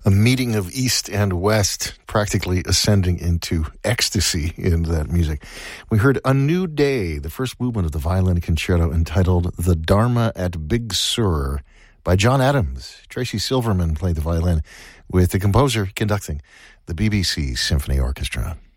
a meeting of East and West, practically ascending into ecstasy in that music. We heard A New Day, the first movement of the violin concerto entitled The Dharma at Big Sur by John Adams. Tracy Silverman played the violin with the composer conducting the BBC Symphony Orchestra.